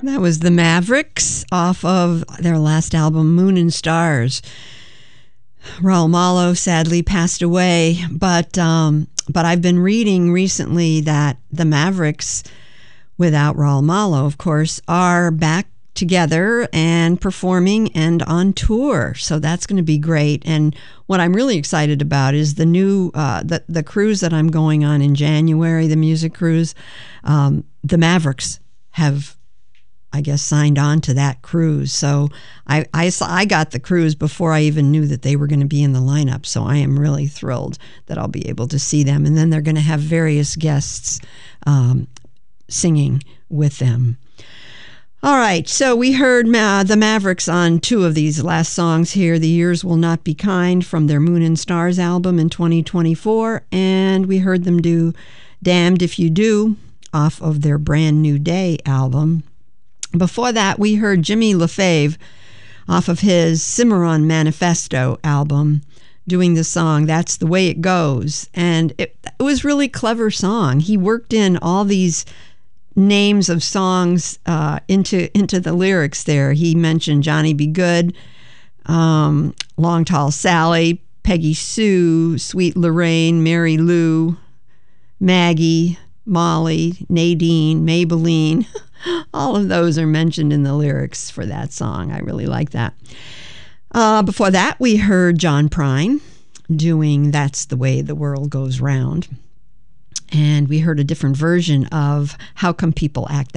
That was the Mavericks off of their last album, Moon and Stars. Raul Malo sadly passed away, but I've been reading recently that the Mavericks, without Raul Malo, of course, are back together and performing and on tour. So that's going to be great. And what I'm really excited about is the new the cruise that I'm going on in January, the music cruise. The Mavericks have, I guess, signed on to that cruise. So I got the cruise before I even knew that they were going to be in the lineup. So I am really thrilled that I'll be able to see them. And then they're going to have various guests singing with them. All right, so we heard the Mavericks on two of these last songs here. The Years Will Not Be Kind from their Moon and Stars album in 2024. And we heard them do Damned If You Do off of their Brand New Day album. Before that, we heard Jimmy LaFave off of his Cimarron Manifesto album doing the song That's the Way It Goes. And it was a really clever song. He worked in all these names of songs into the lyrics there. He mentioned Johnny B. Good, Long Tall Sally, Peggy Sue, Sweet Lorraine, Mary Lou, Maggie, Molly, Nadine, Maybelline. All of those are mentioned in the lyrics for that song. I really like that. Before that, we heard John Prine doing That's the Way the World Goes Round. And we heard a different version of How Come People Act